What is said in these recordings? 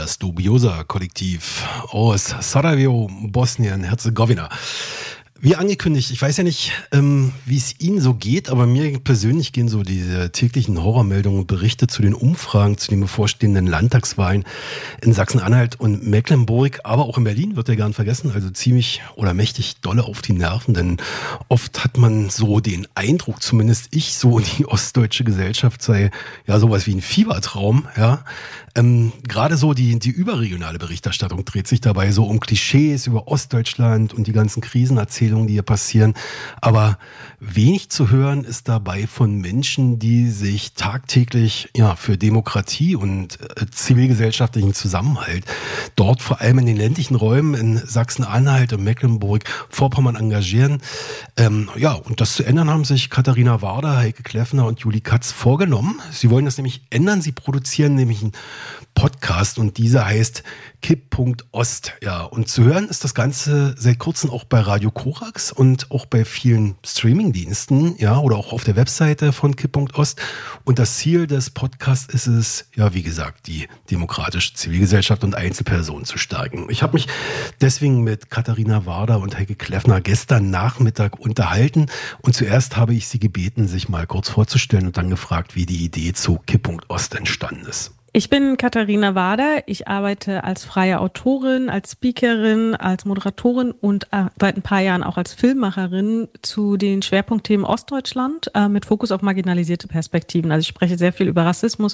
das Dubiosa-Kollektiv aus Sarajevo, Bosnien-Herzegowina. Wie angekündigt, ich weiß ja nicht, wie es Ihnen so geht, aber mir persönlich gehen so diese täglichen Horrormeldungen und Berichte zu den Umfragen, zu den bevorstehenden Landtagswahlen in Sachsen-Anhalt und Mecklenburg, aber auch in Berlin, wird ja gern vergessen, also ziemlich oder mächtig dolle auf die Nerven, denn oft hat man so den Eindruck, zumindest ich, so die ostdeutsche Gesellschaft sei ja sowas wie ein Fiebertraum, ja. Gerade so die überregionale Berichterstattung dreht sich dabei so um Klischees über Ostdeutschland und die ganzen Krisenerzählungen, die hier passieren. Aber wenig zu hören ist dabei von Menschen, die sich tagtäglich ja für Demokratie und zivilgesellschaftlichen Zusammenhalt dort vor allem in den ländlichen Räumen in Sachsen-Anhalt und Mecklenburg-Vorpommern engagieren. Ja, und das zu ändern haben sich Katharina Warder, Heike Kleffner und Julie Katz vorgenommen. Sie wollen das nämlich ändern. Sie produzieren nämlich einen Podcast und dieser heißt Kipp.Ost. Ja, und zu hören ist das Ganze seit kurzem auch bei Radio Korax und auch bei vielen Streamingdiensten, ja, oder auch auf der Webseite von Kipp.Ost. Und das Ziel des Podcasts ist es, ja, wie gesagt, die demokratische Zivilgesellschaft und Einzelpersonen zu stärken. Ich habe mich deswegen mit Katharina Warder und Heike Kleffner gestern Nachmittag unterhalten und zuerst habe ich sie gebeten, sich mal kurz vorzustellen und dann gefragt, wie die Idee zu Kipp.Ost entstanden ist. Ich bin Katharina Warder. Ich arbeite als freie Autorin, als Speakerin, als Moderatorin und seit ein paar Jahren auch als Filmemacherin zu den Schwerpunktthemen Ostdeutschland mit Fokus auf marginalisierte Perspektiven. Also ich spreche sehr viel über Rassismus,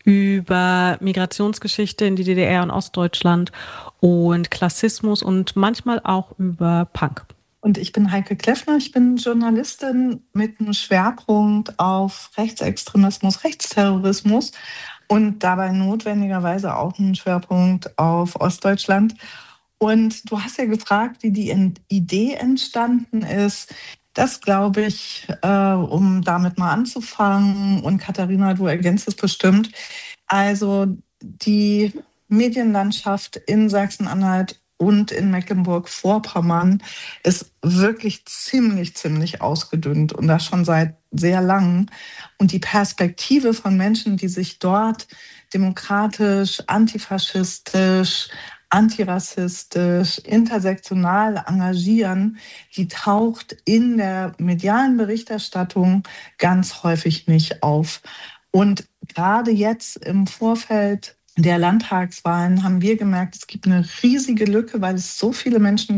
über Migrationsgeschichte in die DDR und Ostdeutschland und Klassismus und manchmal auch über Punk. Und ich bin Heike Kleffner, ich bin Journalistin mit einem Schwerpunkt auf Rechtsextremismus, Rechtsterrorismus und dabei notwendigerweise auch einen Schwerpunkt auf Ostdeutschland. Und du hast ja gefragt, wie die Idee entstanden ist. Das glaube ich, um damit mal anzufangen. Und Katharina, du ergänzt es bestimmt. Also die Medienlandschaft in Sachsen-Anhalt und in Mecklenburg-Vorpommern ist wirklich ziemlich ausgedünnt und das schon seit sehr langem. Und die Perspektive von Menschen, die sich dort demokratisch, antifaschistisch, antirassistisch, intersektional engagieren, die taucht in der medialen Berichterstattung ganz häufig nicht auf. Und gerade jetzt im Vorfeld der Landtagswahlen haben wir gemerkt, es gibt eine riesige Lücke, weil es so viele Menschen